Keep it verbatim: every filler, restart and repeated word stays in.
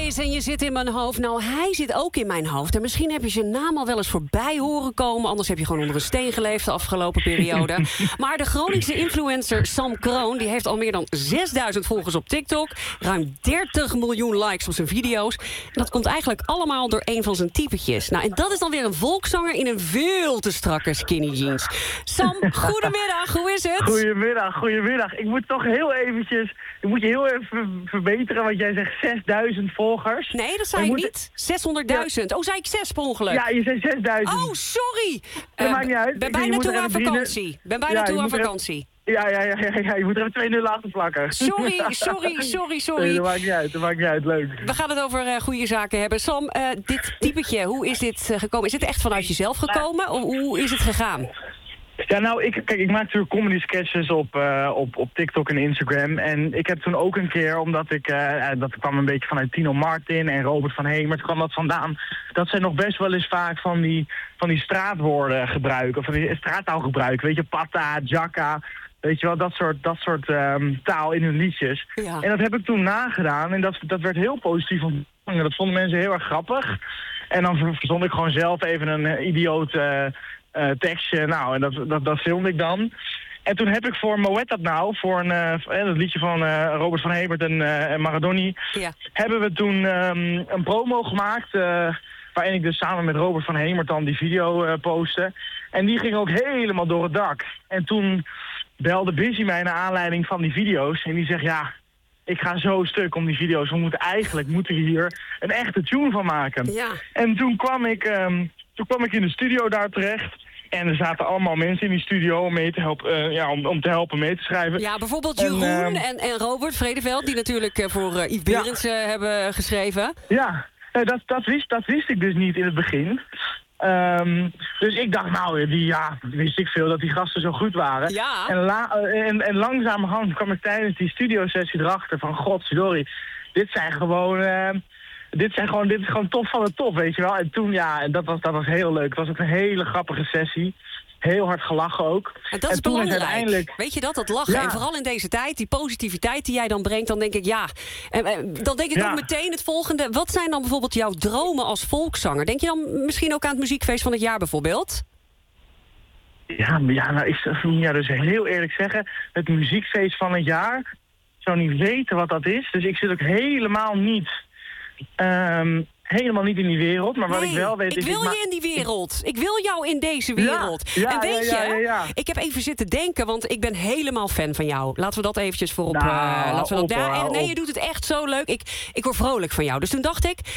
Is en je zit in mijn hoofd. Nou, hij zit ook in mijn hoofd. En misschien heb je zijn naam al wel eens voorbij horen komen. Anders heb je gewoon onder een steen geleefd de afgelopen periode. Maar de Groningse influencer Sam Kroon... die heeft al meer dan zesduizend volgers op TikTok. Ruim dertig miljoen likes op zijn video's. En dat komt eigenlijk allemaal door een van zijn typetjes. Nou, en dat is dan weer een volkszanger in een veel te strakke skinny jeans. Sam, goedemiddag. Hoe is het? Goedemiddag, goedemiddag. Ik moet toch heel eventjes... Ik moet je heel even verbeteren, want jij zegt zesduizend volgers. Nee, dat zei ik moet... niet. zeshonderdduizend. Ja. Oh, zei ik zes per ongeluk? Ja, je zei zesduizend. Oh, sorry. Dat uh, maakt niet uit. Ben bijna toe aan vakantie. Ben bijna ja, toe aan vakantie. Even... Ja, ja, ja, ja, ja, je moet er even twee nullen achter plakken. Sorry, sorry, sorry, sorry. Nee, dat maakt niet uit, dat maakt niet uit. Leuk. We gaan het over uh, goede zaken hebben. Sam, uh, dit typetje, hoe is dit uh, gekomen? Is dit echt vanuit jezelf gekomen? Of hoe is het gegaan? Ja, nou, ik, kijk, ik maak natuurlijk comedy sketches op, uh, op, op TikTok en Instagram. En ik heb toen ook een keer, omdat ik, uh, dat kwam een beetje vanuit Tino Martin en Robert van Hemert, kwam dat vandaan. Dat zij nog best wel eens vaak van die, van die straatwoorden gebruiken, of van die straattaal gebruiken. Weet je, patta, jacka, weet je wel, dat soort, dat soort um, taal in hun liedjes. Ja. En dat heb ik toen nagedaan en dat, dat werd heel positief ontvangen. Dat vonden mensen heel erg grappig. En dan verzond ik gewoon zelf even een uh, idioot... Uh, Uh, tekstje, nou, en dat, dat, dat filmde ik dan. En toen heb ik voor Moet dat nou, voor een, uh, dat liedje van uh, Robert van Hemert en, uh, en Maradoni, ja. hebben we toen um, een promo gemaakt, uh, waarin ik dus samen met Robert van Hemert dan die video uh, postte. En die ging ook helemaal door het dak. En toen belde Busy mij naar aanleiding van die video's en die zegt, ja, ik ga zo stuk om die video's. We moeten eigenlijk, moeten we hier een echte tune van maken. Ja. En toen kwam ik... Um, Toen kwam ik in de studio daar terecht. En er zaten allemaal mensen in die studio om, mee te helpen, uh, ja, om, om te helpen mee te schrijven. Ja, bijvoorbeeld Jeroen en, uh, en, en Robert Vredeveld, die natuurlijk uh, voor uh, Yves Berends ja. uh, hebben geschreven. Ja, uh, dat, dat, wist, dat wist ik dus niet in het begin. Um, dus ik dacht, nou, die, ja, wist ik veel dat die gasten zo goed waren. Ja. En, la, uh, en, en langzamerhand kwam ik tijdens die studiosessie erachter van, godverdorie, dit zijn gewoon... Uh, Dit, zijn gewoon, dit is gewoon tof van de top, weet je wel. En toen, ja, dat was, dat was heel leuk. Het was ook een hele grappige sessie. Heel hard gelachen ook. En dat is en toen belangrijk. Is uiteindelijk... Weet je dat, dat lachen. Ja. En vooral in deze tijd, die positiviteit die jij dan brengt, dan denk ik, ja. En, en, dan denk ik ja. ook meteen het volgende. Wat zijn dan bijvoorbeeld jouw dromen als volkszanger? Denk je dan misschien ook aan het muziekfeest van het jaar bijvoorbeeld? Ja, ja, nou, ik ja, dus heel eerlijk zeggen, het muziekfeest van het jaar, ik zou niet weten wat dat is. Dus ik zit ook helemaal niet... Um, helemaal niet in die wereld, maar wat nee, ik wel weet... ik is wil ik je in die wereld. Ik wil jou in deze wereld. Ja, ja, en weet ja, ja, ja, ja. je, ik heb even zitten denken, want ik ben helemaal fan van jou. Laten we dat eventjes voorop... Nou, uh, laten we dat op, daar, op. nee, je doet het echt zo leuk. Ik, ik word vrolijk van jou. Dus toen dacht ik,